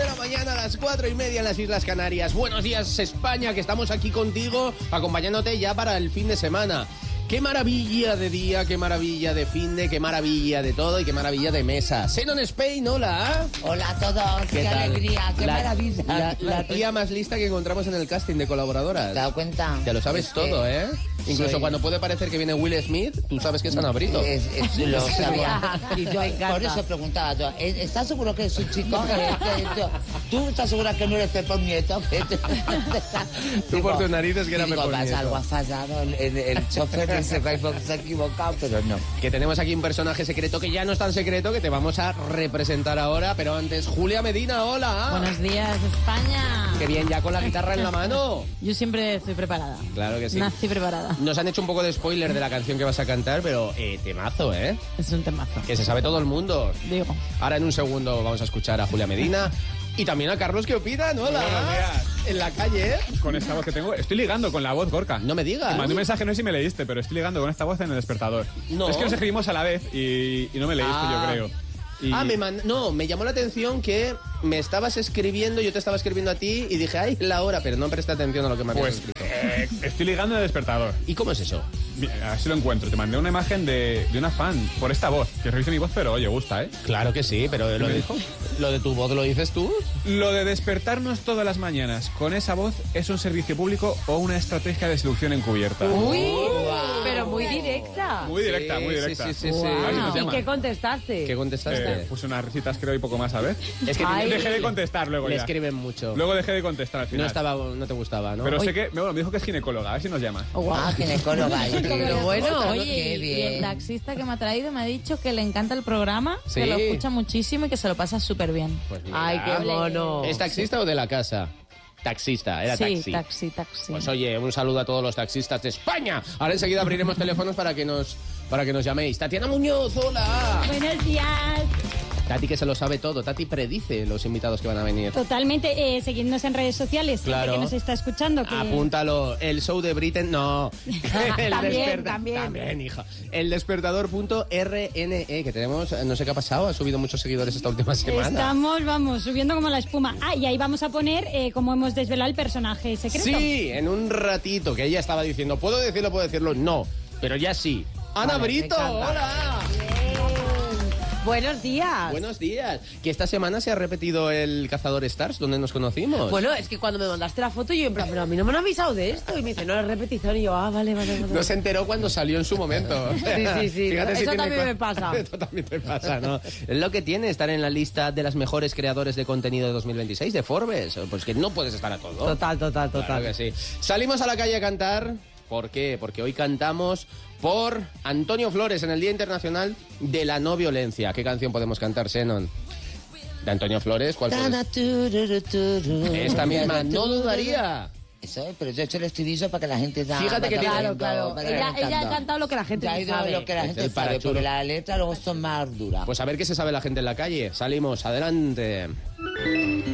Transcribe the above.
de la mañana, a las 4:30 en las Islas Canarias. Buenos días, España, que estamos aquí contigo, acompañándote ya para el fin de semana. Qué maravilla de día, qué maravilla de finde, qué maravilla de todo y qué maravilla de mesa. Xenon Spain, hola. Hola a todos, qué alegría, qué maravilla. La tía más lista que encontramos en el casting de colaboradoras. ¿Te has dado cuenta? Ya lo sabes todo, ¿eh? Incluso cuando puede parecer que viene Will Smith, tú sabes que es Ana Brito. Lo sabía. Y yo por eso preguntaba yo, ¿estás seguro que es un chico? ¿Tú estás segura que no eres Pepón Nieto? Tú por tus narices que era Pepón Nieto. Algo ha fallado, el chofer se ha equivocado, pero no. Que tenemos aquí un personaje secreto que ya no es tan secreto, que te vamos a representar ahora, pero antes, Julia Medina, hola. Buenos días, España. Qué bien, ya con la guitarra en la mano. Yo siempre estoy preparada. Claro que sí. Nací preparada. Nos han hecho un poco de spoiler de la canción que vas a cantar, pero temazo, ¿eh? Es un temazo. Que se sabe todo el mundo. Digo. Ahora en un segundo vamos a escuchar a Julia Medina y también a Carlos, ¿qué opinan? Hola. Buenos días. En la calle, ¿eh? Con esta voz que tengo, estoy ligando con la voz, Gorka. No me digas. Te mandé un mensaje, no sé si me leíste, pero estoy ligando con esta voz en el despertador. No. Es que nos escribimos a la vez y no me leíste, yo creo. Y... me llamó la atención que me estabas escribiendo, yo te estaba escribiendo a ti y dije, ay, la hora, pero no presté atención a lo que me habías escrito. Estoy ligando en el despertador. ¿Y cómo es eso? Mira, a ver si lo encuentro. Te mandé una imagen de una fan por esta voz, que revise mi voz, pero oye, gusta, ¿eh? Claro que sí, pero lo de tu voz lo dices tú. Lo de despertarnos todas las mañanas con esa voz es un servicio público o una estrategia de seducción encubierta. Uy, pero muy directa. Muy directa, muy directa. Sí. Wow. A ver si nos ¿Y llaman. qué contestaste? ¿Qué contestaste? Puse unas risitas, creo, y poco más, ¿sabes? Es que Ay. Dejé de contestar luego le ya. escriben mucho. Luego dejé de contestar al final. No te gustaba, ¿no? Pero sé que... Bueno, me dijo que es ginecóloga, a ver si nos llama. Oh, wow. Ah, ginecóloga. Pero bueno, Qué Oye, y bien. el taxista que me ha traído me ha dicho que le encanta el programa, Sí. que lo escucha muchísimo y que se lo pasa súper bien. Pues mira. Ay, qué mono. ¿Es taxista o de la casa? Taxista, era Sí, taxi. taxi. Pues oye, un saludo a todos los taxistas de España. Ahora enseguida abriremos teléfonos para que nos llaméis. Tatiana Muñoz, hola. Buenos días. Tati que se lo sabe todo. Tati predice los invitados que van a venir. Totalmente, seguidnos en redes sociales, gente Claro. que nos está escuchando. Que... Apúntalo. El show de Britain, no. También. También, hija. El despertador.rne, que tenemos, no sé qué ha pasado, ha subido muchos seguidores esta última semana. Estamos, subiendo como la espuma. Ah, y ahí vamos a poner cómo hemos desvelado el personaje secreto. Sí, en un ratito, que ella estaba diciendo, ¿puedo decirlo? No, pero ya sí. Ana Vale, Brito, me encanta. hola. Buenos días. Buenos días. Que esta semana se ha repetido el Cazador Stars, donde nos conocimos. Bueno, es que cuando me mandaste la foto yo en plan, pero a mí no me han avisado de esto. Y me dice, no, es repetición. Y yo, vale. No se enteró cuando salió en su momento. Sí. Fíjate Eso tiene también me pasa. Eso también te pasa, ¿no? Es lo que tiene estar en la lista de las mejores creadores de contenido de 2026 de Forbes. Pues que no puedes estar a todo. Total. Claro que sí. Salimos a la calle a cantar. ¿Por qué? Porque hoy cantamos por Antonio Flores en el Día Internacional de la No Violencia. ¿Qué canción podemos cantar, Xenon? ¿De Antonio Flores? ¿Cuál puede? Esta misma, no dudaría. Eso, pero yo he hecho el estribillo para que la gente... Fíjate que tiene- Claro. Ella ha cantado lo que la gente Ya ha ido sabe. lo que la Es gente el sabe, parachulo. porque la letra luego son más duras. Pues a ver qué se sabe la gente en la calle. Salimos, adelante.